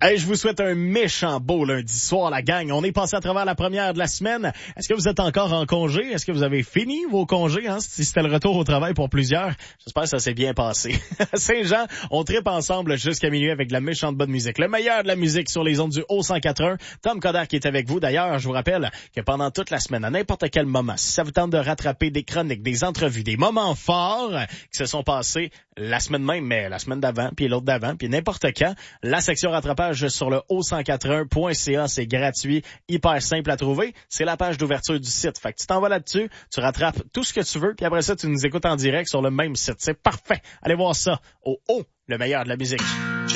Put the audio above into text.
Hey, je vous souhaite un méchant beau lundi soir, la gang. On est passé à travers la première de la semaine. Est-ce que vous êtes encore en congé? Est-ce que vous avez fini vos congés? Si c'était le retour au travail pour plusieurs, j'espère que ça s'est bien passé. Saint-Jean, on tripe ensemble jusqu'à minuit avec de la méchante bonne musique. Le meilleur de la musique sur les ondes du Haut-104.1. Tom Coderre qui est avec vous. D'ailleurs, je vous rappelle que pendant toute la semaine, à n'importe quel moment, si ça vous tente de rattraper des chroniques, des entrevues, des moments forts qui se sont passés la semaine même, mais la semaine d'avant, puis l'autre d'avant, puis n'importe quand, la section rattrapage sur le haut181.ca, c'est gratuit, hyper simple à trouver. C'est la page d'ouverture du site. Fait que tu t'en vas là-dessus, tu rattrapes tout ce que tu veux, puis après ça, tu nous écoutes en direct sur le même site. C'est parfait. Allez voir ça au haut, le meilleur de la musique.